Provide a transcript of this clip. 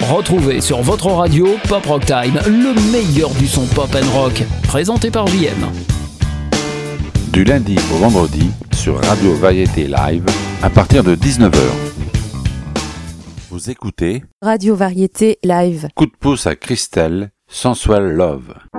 Retrouvez sur votre radio Pop Rock Time, le meilleur du son pop and rock, présenté par JM. Du lundi au vendredi sur Radio Variété Live à partir de 19h. Vous écoutez Radio Variété Live. Coup de pouce à Christelle, Sensual Love.